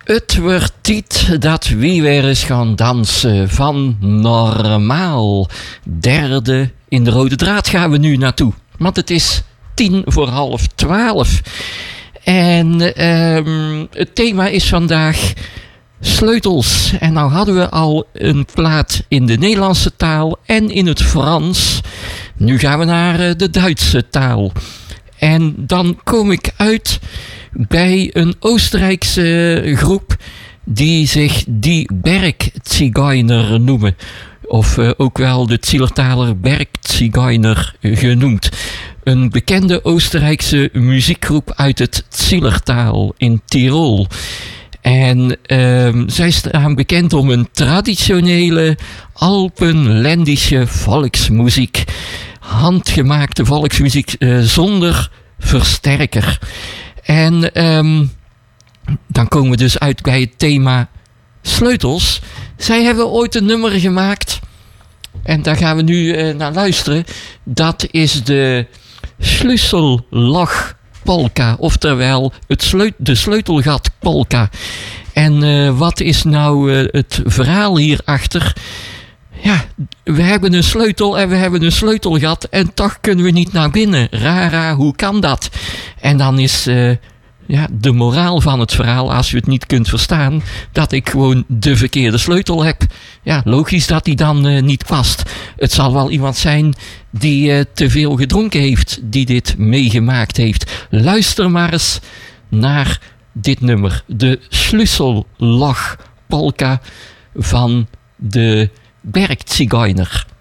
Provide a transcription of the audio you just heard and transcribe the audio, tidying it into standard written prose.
Het wordt tijd dat we weer eens gaan dansen van normaal. Derde in de rode draad gaan we nu naartoe. Want het is 11:10. En het thema is vandaag sleutels. En nou hadden we al een plaat in de Nederlandse taal en in het Frans. Nu gaan we naar de Duitse taal. En dan kom ik uit bij een Oostenrijkse groep die zich die Bergzigeuner noemen. Of ook wel de Zillertaler Bergzigeuner genoemd. Een bekende Oostenrijkse muziekgroep uit het Zillertaal in Tirol. En zij staan bekend om een traditionele Alpenländische volksmuziek. Handgemaakte volksmuziek zonder versterker. En dan komen we dus uit bij het thema sleutels. Zij hebben ooit een nummer gemaakt. En daar gaan we nu naar luisteren. Dat is de Schlüsselloch polka. Oftewel de sleutelgat polka. En wat is nou het verhaal hierachter? Ja, we hebben een sleutel en we hebben een sleutelgat en toch kunnen we niet naar binnen. Rara, hoe kan dat? En dan is de moraal van het verhaal, als je het niet kunt verstaan, dat ik gewoon de verkeerde sleutel heb. Ja, logisch dat die dan niet past. Het zal wel iemand zijn die te veel gedronken heeft, die dit meegemaakt heeft. Luister maar eens naar dit nummer. De Schlüsselloch polka van de Bergzigeuner.